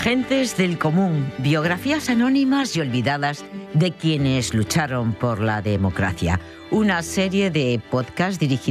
Gentes del común, biografías anónimas y olvidadas de quienes lucharon por la democracia. Una serie de podcasts dirigidos